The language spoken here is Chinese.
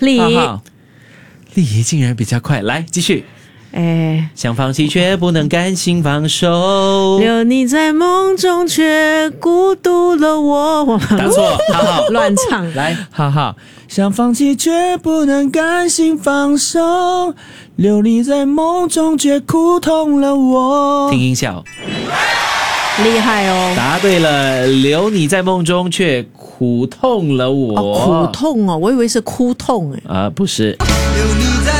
李李竟然比较快，来继续。想放弃却不能甘心放手， 留你在梦中却孤独了我。 答错，好乱唱。 来， 好，想放弃却不能甘心放手，留你在梦中却苦痛了我。 听音效， 厉害哦！ 答对了，留你在梦中却苦痛了我。 苦痛哦，我以为是哭痛不是。 留你